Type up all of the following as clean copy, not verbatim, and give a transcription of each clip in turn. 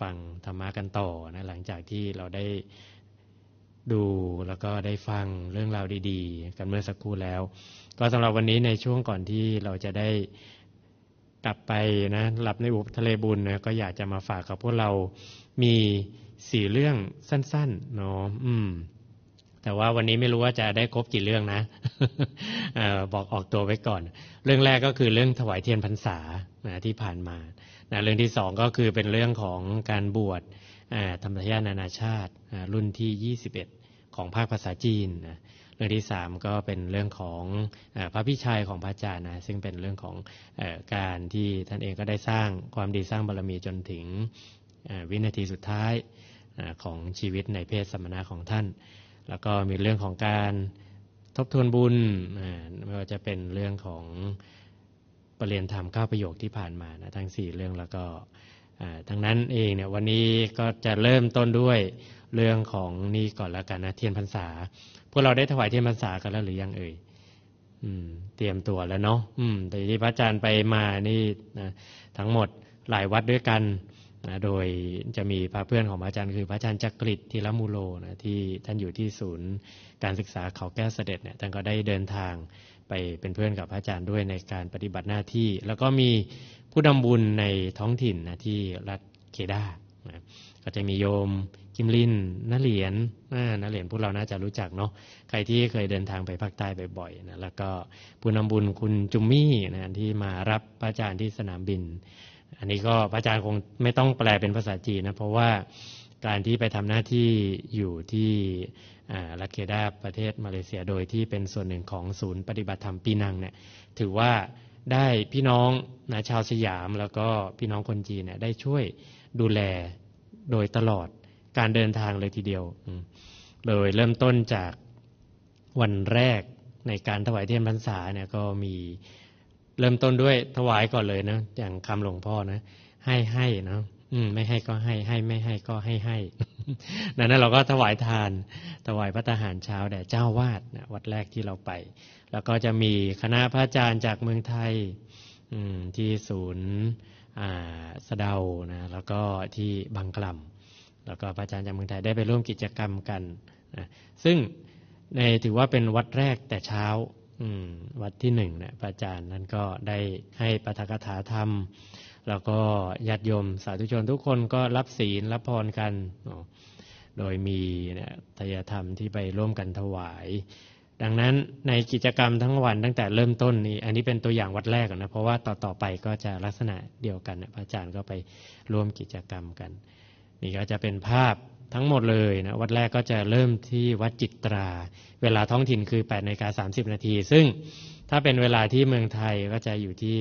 ฟังธรรมะกันต่อนะหลังจากที่เราได้ดูแล้วก็ได้ฟังเรื่องราวดีๆกันเมื่อสักครู่แล้วก็สำหรับวันนี้ในช่วงก่อนที่เราจะได้กลับไปนะหลับในอุทะเลบุญนะก็อยากจะมาฝากกับพวกเรามี4เรื่องสั้นๆเนาะแต่ว่าวันนี้ไม่รู้ว่าจะได้ครบกี่เรื่องนะ บอกออกตัวไว้ก่อนเรื่องแรกก็คือเรื่องถวายเทียนพรรษานะที่ผ่านมานะเรื่องที่2ก็คือเป็นเรื่องของการบวชธรรมทายาทนานาชาติรุ่นที่21ของภาคภาษาจีนนะเรื่องที่3ก็เป็นเรื่องของพระพิชัยของพระอาจารย์นะซึ่งเป็นเรื่องของการที่ท่านเองก็ได้สร้างความดีสร้างบารมีจนถึงวินาทีสุดท้ายของชีวิตในเพศสมณะของท่านแล้วก็มีเรื่องของการทบทวนบุญไม่ว่าจะเป็นเรื่องของประเรียนธรรม9ประโยคที่ผ่านมานะทั้ง4เรื่องแล้วก็ทั้งนั้นเองเนี่ยวันนี้ก็จะเริ่มต้นด้วยเรื่องของนี่ก่อนแล้วกันนะเทียนพรรษาพวกเราได้ถวายเทียนพรรษากันแล้วหรือยังเอ่ยเตรียมตัวแล้วเนาะแต่ที่พระอาจารย์ไปมานี่นะทั้งหมดหลายวัดด้วยกันนะโดยจะมีพระเพื่อนของพระอาจารย์คือพระอาจารย์จักริดธีรมูโลนะที่ท่านอยู่ที่ศูนย์การศึกษาเขาแก้วเสด็จเนี่ยท่านก็ได้เดินทางไปเป็นเพื่อนกับพระอาจารย์ด้วยในการปฏิบัติหน้าที่แล้วก็มีผู้นำบุญในท้องถิ่นนะที่รัฐเคดานะก็จะมีโยมกิมลินณเหรียญพวกเราน่าจะรู้จักเนาะใครที่เคยเดินทางไปภาคใต้บ่อยๆนะแล้วก็ผู้นำบุญคุณจุมมี่นะที่มารับพระอาจารย์ที่สนามบินอันนี้ก็พระอาจารย์คงไม่ต้องแปลเป็นภาษาจีนนะเพราะว่าการที่ไปทำหน้าที่อยู่ที่รัฐเคดาประเทศมาเลเซียโดยที่เป็นส่วนหนึ่งของศูนย์ปฏิบัติธรรมปีนังเนี่ยถือว่าได้พี่น้องนะชาวสยามแล้วก็พี่น้องคนจีนเนี่ยได้ช่วยดูแลโดยตลอดการเดินทางเลยทีเดียวเลยเริ่มต้นจากวันแรกในการถวายเทียนพรรษาเนี่ยก็มีเริ่มต้นด้วยถวายก่อนเลยนะอย่างคำหลวงพ่อนะให้นะไม่ให้ก็ให้ไม่ให้ก็ให้ นั้นเราก็ถวายทานถวายพระทหารเช้าแด่เจ้าวาดนะวัดแรกที่เราไปแล้วก็จะมีคณะพระอาจารย์จากเมืองไทยที่ศูนย์สะเดานะแล้วก็ที่บางกล่ำแล้วก็พระอาจารย์จากเมืองไทยได้ไปร่วมกิจกรรมกันนะซึ่งถือว่าเป็นวัดแรกแต่เช้าวัดที่1เนี่ยพระอาจารย์นั้นก็ได้ให้ปาฐกถาธรรมแล้วก็ญาติโยมสาธุชนทุกคนก็รับศีลรับพรกันโดยมีทายธรรมที่ไปร่วมกันถวายดังนั้นในกิจกรรมทั้งวันตั้งแต่เริ่มต้นนี้อันนี้เป็นตัวอย่างวัดแรกนะเพราะว่าต่อไปก็จะลักษณะเดียวกันพระอาจารย์ก็ไปร่วมกิจกรรมกันนี่ก็จะเป็นภาพทั้งหมดเลยนะวัดแรกก็จะเริ่มที่วัดจิตราเวลาท้องถิ่นคือ 8:30 น.ซึ่งถ้าเป็นเวลาที่เมืองไทยก็จะอยู่ที่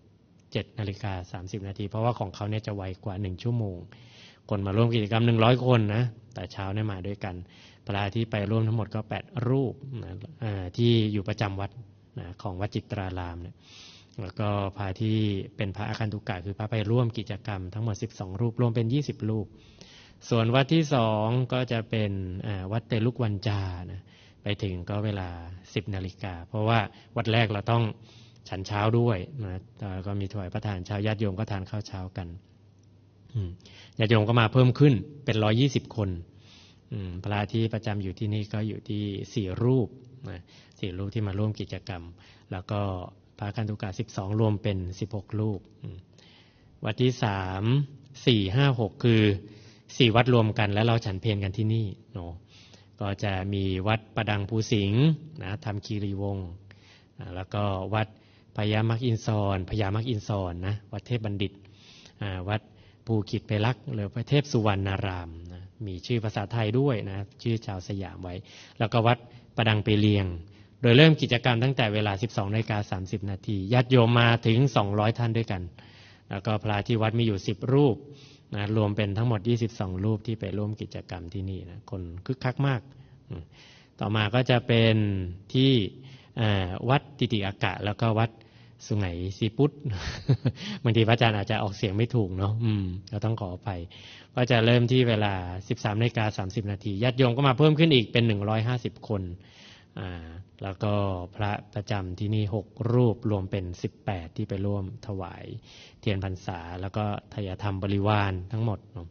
7:30 น.เพราะว่าของเขาเนี่ยจะไวกว่า1ชั่วโมงคนมาร่วมกิจกรรม100คนนะแต่เช้าเนี่ยมาด้วยกันพระที่ไปร่วมทั้งหมดก็8รูปนะที่อยู่ประจำวัดนะของวัดจิตรารามเนี่ยแล้วก็พระที่เป็นพระอาคันตุกะคือพระไปร่วมกิจกรรมทั้งหมด12รูปรวมเป็น20รูปส่วนวัดที่2ก็จะเป็นวัดเตลุกวันจานะไปถึงก็เวลา 10 นาฬิกาเพราะว่าวัดแรกเราต้องฉันเช้าด้วยนะก็มีถวายพระทานเช้าญาติโยมก็ทานข้าวเช้ากันญาติโยมก็มาเพิ่มขึ้นเป็น120คนพระที่ประจำอยู่ที่นี่ก็อยู่ที่4รูปนะ4รูปที่มาร่วมกิจกรรมแล้วก็พระคันตุกะ12รวมเป็น16รูปวัดที่3 4 5 6คือ4วัดรวมกันแล้วเราฉันเพลกันที่นี่เนาะก็จะมีวัดประดังภูสิงห์นะธรรมคีรีวงศ์แล้วก็วัดพญามักอินทรนะวัดเทพบัณฑิตวัดภูขิตไปลักษ์หรือพระเทพสุวรรณารามนะมีชื่อภาษาไทยด้วยนะชื่อชาวสยามไว้แล้วก็วัดประดังเปเลียงโดยเริ่มกิจกรรมตั้งแต่เวลา 12:30 น.ญาติโยมมาถึง200ท่านด้วยกันแล้วก็พระที่วัดมีอยู่10รูปนะรวมเป็นทั้งหมด22รูปที่ไปร่วมกิจกรรมที่นี่นะคนคึกคักมากต่อมาก็จะเป็นที่วัดติติอากะแล้วก็วัดสุไหงสีปุตบางทีพระอาจารย์อาจจะออกเสียงไม่ถูกเนาะเราต้องขออภัยก็จะเริ่มที่เวลา 13:30 น.ญาติโยมก็มาเพิ่มขึ้นอีกเป็น150คนแล้วก็พระประจำที่นี่6รูปรวมเป็น18ที่ไปร่วมถวายเทียนพรรษาแล้วก็ทายธรรมบริวารทั้งหมดเนาะ